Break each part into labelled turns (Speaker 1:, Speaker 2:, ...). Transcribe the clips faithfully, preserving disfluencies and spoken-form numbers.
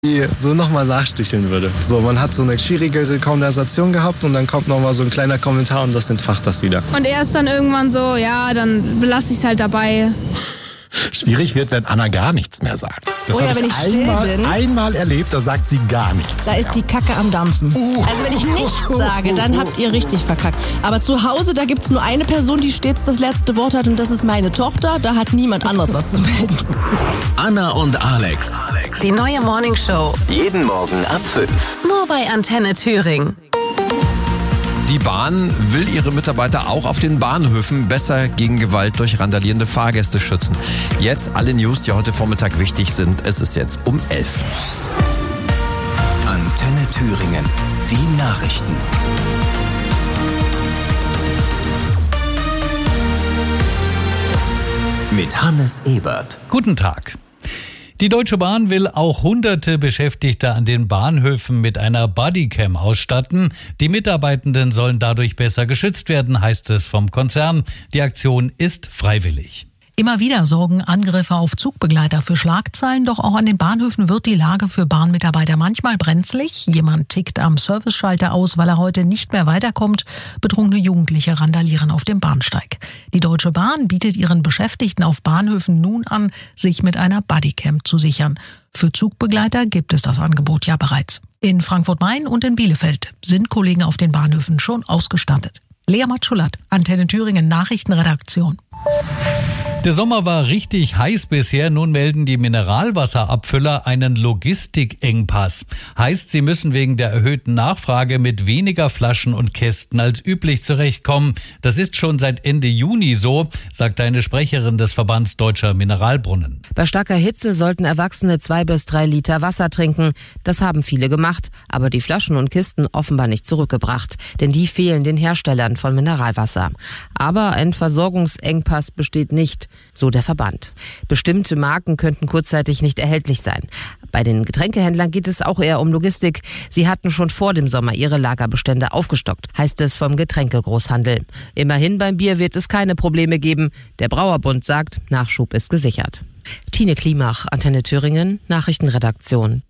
Speaker 1: die so nochmal nachsticheln würde. So, man hat so eine schwierigere Konversation gehabt und dann kommt nochmal so ein kleiner Kommentar und das entfacht das wieder.
Speaker 2: Und er ist dann irgendwann so, ja, dann belasse ich es halt dabei.
Speaker 3: Schwierig wird, wenn Anna gar nichts mehr sagt. Das
Speaker 4: Oh ja,
Speaker 3: habe
Speaker 4: wenn
Speaker 3: ich
Speaker 4: ich still
Speaker 3: einmal,
Speaker 4: bin.
Speaker 3: einmal erlebt, da sagt sie gar nichts
Speaker 4: Da
Speaker 3: mehr.
Speaker 4: ist die Kacke am Dampfen.
Speaker 3: Uh.
Speaker 4: Also wenn ich nichts sage, dann habt ihr richtig verkackt. Aber zu Hause, da gibt's nur eine Person, die stets das letzte Wort hat und das ist meine Tochter. Da hat niemand anderes was zu melden.
Speaker 5: Anna und Alex.
Speaker 6: Die neue Morningshow.
Speaker 5: Jeden Morgen ab fünf.
Speaker 6: Nur bei Antenne Thüringen.
Speaker 7: Die Bahn will ihre Mitarbeiter auch auf den Bahnhöfen besser gegen Gewalt durch randalierende Fahrgäste schützen. Jetzt alle News, die heute Vormittag wichtig sind. Es ist jetzt um elf.
Speaker 5: Antenne Thüringen. Die Nachrichten. Mit Hannes Ebert.
Speaker 8: Guten Tag. Die Deutsche Bahn will auch hunderte Beschäftigte an den Bahnhöfen mit einer Bodycam ausstatten. Die Mitarbeitenden sollen dadurch besser geschützt werden, heißt es vom Konzern. Die Aktion ist freiwillig.
Speaker 9: Immer wieder sorgen Angriffe auf Zugbegleiter für Schlagzeilen, doch auch an den Bahnhöfen wird die Lage für Bahnmitarbeiter manchmal brenzlig. Jemand tickt am Serviceschalter aus, weil er heute nicht mehr weiterkommt. Betrunkene Jugendliche randalieren auf dem Bahnsteig. Die Deutsche Bahn bietet ihren Beschäftigten auf Bahnhöfen nun an, sich mit einer Bodycam zu sichern. Für Zugbegleiter gibt es das Angebot ja bereits. In Frankfurt-Main und in Bielefeld sind Kollegen auf den Bahnhöfen schon ausgestattet. Lea Matschulat, Antenne Thüringen Nachrichtenredaktion.
Speaker 8: Der Sommer war richtig heiß bisher. Nun melden die Mineralwasserabfüller einen Logistikengpass. Heißt, sie müssen wegen der erhöhten Nachfrage mit weniger Flaschen und Kästen als üblich zurechtkommen. Das ist schon seit Ende Juni so, sagt eine Sprecherin des Verbands Deutscher Mineralbrunnen.
Speaker 10: Bei starker Hitze sollten Erwachsene zwei bis drei Liter Wasser trinken. Das haben viele gemacht, aber die Flaschen und Kisten offenbar nicht zurückgebracht. Denn die fehlen den Herstellern von Mineralwasser. Aber ein Versorgungsengpass besteht nicht. So der Verband. Bestimmte Marken könnten kurzzeitig nicht erhältlich sein. Bei den Getränkehändlern geht es auch eher um Logistik. Sie hatten schon vor dem Sommer ihre Lagerbestände aufgestockt, heißt es vom Getränkegroßhandel. Immerhin beim Bier wird es keine Probleme geben. Der Brauerbund sagt, Nachschub ist gesichert. Tine Klimach, Antenne Thüringen, Nachrichtenredaktion.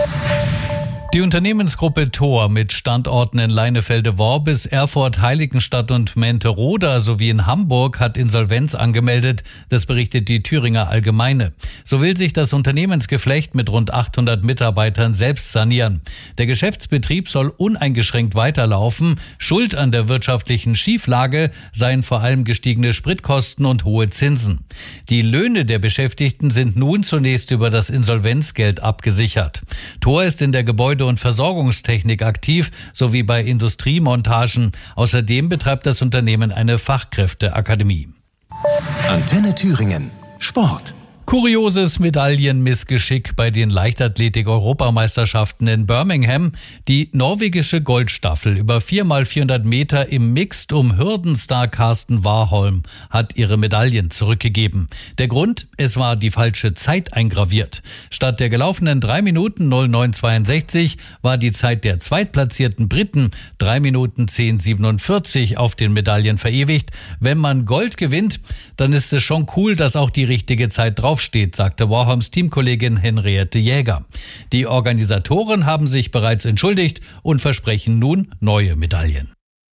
Speaker 8: Die Unternehmensgruppe Thor mit Standorten in Leinefelde-Worbis, Erfurt, Heiligenstadt und Menteroda sowie in Hamburg hat Insolvenz angemeldet. Das berichtet die Thüringer Allgemeine. So will sich das Unternehmensgeflecht mit rund achthundert Mitarbeitern selbst sanieren. Der Geschäftsbetrieb soll uneingeschränkt weiterlaufen. Schuld an der wirtschaftlichen Schieflage seien vor allem gestiegene Spritkosten und hohe Zinsen. Die Löhne der Beschäftigten sind nun zunächst über das Insolvenzgeld abgesichert. Thor ist in der Gebäude- und Versorgungstechnik aktiv, sowie bei Industriemontagen. Außerdem betreibt das Unternehmen eine Fachkräfteakademie.
Speaker 5: Antenne Thüringen. Sport.
Speaker 8: Kurioses Medaillenmissgeschick bei den Leichtathletik-Europameisterschaften in Birmingham. Die norwegische Goldstaffel über vier mal vierhundert Meter im Mixed um Hürdenstar Carsten Warholm hat ihre Medaillen zurückgegeben. Der Grund? Es war die falsche Zeit eingraviert. Statt der gelaufenen drei Minuten null neun zweiundsechzig war die Zeit der zweitplatzierten Briten drei Minuten zehn siebenundvierzig auf den Medaillen verewigt. Wenn man Gold gewinnt, dann ist es schon cool, dass auch die richtige Zeit drauf steht, sagte Warholms Teamkollegin Henriette Jäger. Die Organisatoren haben sich bereits entschuldigt und versprechen nun neue Medaillen.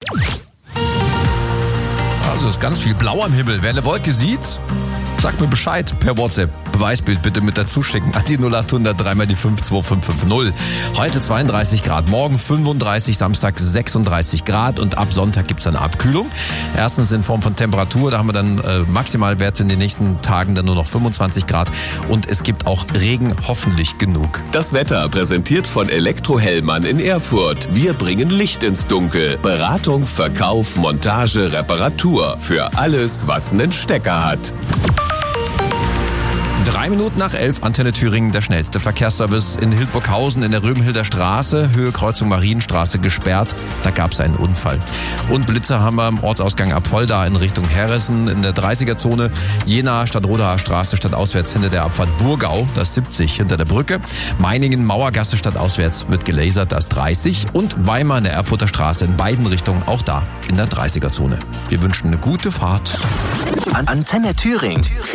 Speaker 7: Also ist ganz viel Blau am Himmel. Wer eine Wolke sieht, sagt mir Bescheid per WhatsApp. Beweisbild bitte mit dazu schicken an die null acht hundert drei mal die fünf zwei fünf fünf null. Heute zweiunddreißig Grad, morgen fünfunddreißig, Samstag sechsunddreißig Grad und ab Sonntag gibt es eine Abkühlung. Erstens in Form von Temperatur, da haben wir dann äh, Maximalwerte in den nächsten Tagen dann nur noch fünfundzwanzig Grad und es gibt auch Regen, hoffentlich genug.
Speaker 11: Das Wetter präsentiert von Elektrohellmann in Erfurt. Wir bringen Licht ins Dunkel. Beratung, Verkauf, Montage, Reparatur. Für alles, was einen Stecker hat.
Speaker 7: Drei Minuten nach elf, Antenne Thüringen, der schnellste Verkehrsservice in Hildburghausen in der Röbenhilder Straße, Höhe Kreuzung Marienstraße gesperrt. Da gab es einen Unfall. Und Blitzer haben wir am Ortsausgang Apolda in Richtung Herressen in der dreißiger-Zone. Jena, Stadtrodaer Straße stadtauswärts hinter der Abfahrt Burgau, das siebzig hinter der Brücke. Meiningen, Mauergasse stadtauswärts wird gelasert, das dreißig. Und Weimar in der Erfurter Straße in beiden Richtungen, auch da in der dreißiger-Zone. Wir wünschen eine gute Fahrt.
Speaker 5: Antenne Thüringen.